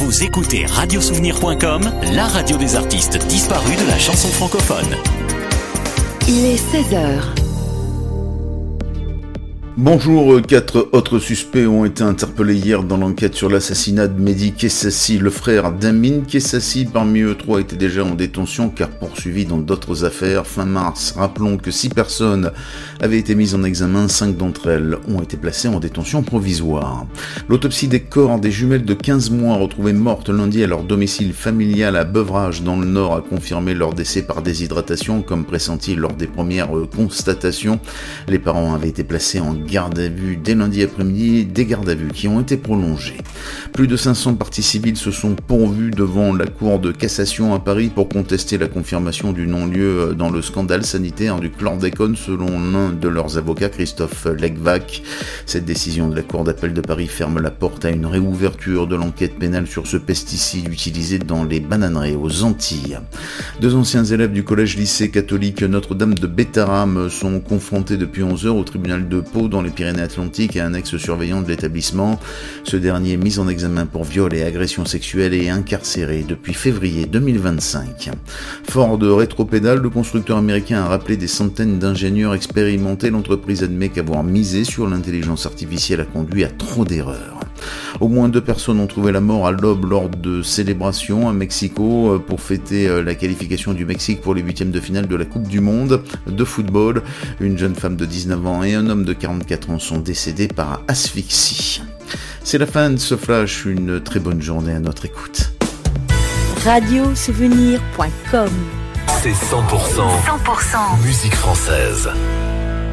Vous écoutez radiosouvenir.com, la radio des artistes disparus de la chanson francophone. Il est 16h. Bonjour, 4 autres suspects ont été interpellés hier dans l'enquête sur l'assassinat de Mehdi Kessassi, le frère d'Amin Kessassi. Parmi eux, 3 étaient déjà en détention car poursuivis dans d'autres affaires. Fin mars, rappelons que 6 personnes avaient été mises en examen, 5 d'entre elles ont été placées en détention provisoire. L'autopsie des corps des jumelles de 15 mois retrouvées mortes lundi à leur domicile familial à Beuvrages dans le Nord a confirmé leur décès par déshydratation comme pressenti lors des premières constatations. Les parents avaient été placés en garde à vue dès lundi après-midi, des gardes à vue qui ont été prolongées. Plus de 500 parties civiles se sont pourvues devant la Cour de cassation à Paris pour contester la confirmation du non-lieu dans le scandale sanitaire du chlordécone selon l'un de leurs avocats, Christophe Legvac. Cette décision de la Cour d'appel de Paris ferme la porte à une réouverture de l'enquête pénale sur ce pesticide utilisé dans les bananeraies aux Antilles. 2 anciens élèves du collège-lycée catholique Notre-Dame de Bétarame sont confrontés depuis 11 heures au tribunal de Pau dans les Pyrénées-Atlantiques à un ex-surveillant de l'établissement. Ce dernier, mis en examen pour viol et agression sexuelle, est incarcéré depuis février 2025. Fort de rétropédale, le constructeur américain a rappelé des centaines d'ingénieurs expérimentés. L'entreprise admet qu'avoir misé sur l'intelligence artificielle a conduit à trop d'erreurs. Au moins 2 personnes ont trouvé la mort à l'aube lors de célébrations à Mexico pour fêter la qualification du Mexique pour les 8e de finale de la Coupe du Monde de football. Une jeune femme de 19 ans et un homme de 44 ans sont décédés par asphyxie. C'est la fin de ce flash, une très bonne journée à notre écoute. Radiosouvenir.com. C'est 100% musique française.